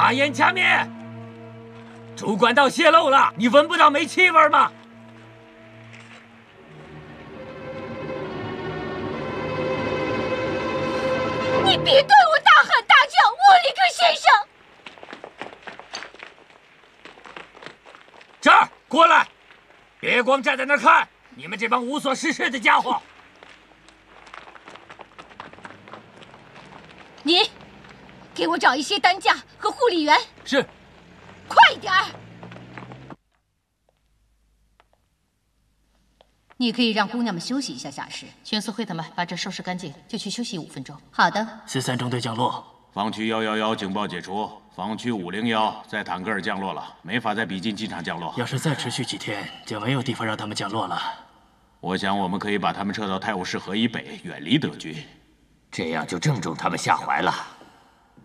把烟掐灭！主管道泄漏了，你闻不到煤气味吗？ 你别对我大喊大叫，沃里克先生！ 这儿，过来！别光站在那儿看，你们这帮无所事事的家伙！ 你，给我找一些担架和护理员。 是。 快点儿！你可以让姑娘们休息一下下士。 全速会他们把这收拾干净，就去休息5分钟。 好的。 13中队降落。 防区111警报解除，防区501在坦格尔降落了，没法在比金机场降落。 要是再持续几天，就没有地方让他们降落了。 我想我们可以把他们撤到泰晤士河以北，远离德军。 这样就正中他们下怀了。